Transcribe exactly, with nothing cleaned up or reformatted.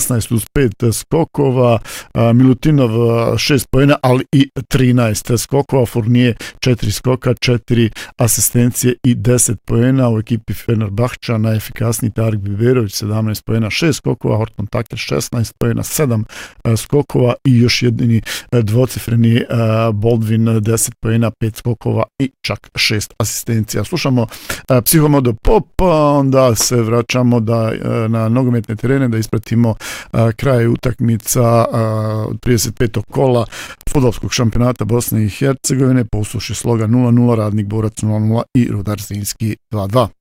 šesnaest plus pet skokova, Milutinov šest poena, ali i trinaest skokova, Fournier četiri skoka, četiri asistencije i deset poena. U ekipi Fenerbahča najefikasniji Tarik Biberović, sedamnaest poena, šest skokova, Horton Tucker šesnaest poena, sedam skokova i još jedini dvocifreni Baldwin, deset poena, pet skokova i čak šest asistencija. Slušamo Psihomodo Pop, onda se vraćamo da, na nogometne terene da ispratimo kraj utakmica od trideset petog kola fudbalskog šampionata Bosne i Hercegovine. Po usluši sloga nula nula, Radnik Borac nula nula i Rudar Zrinski dva dva.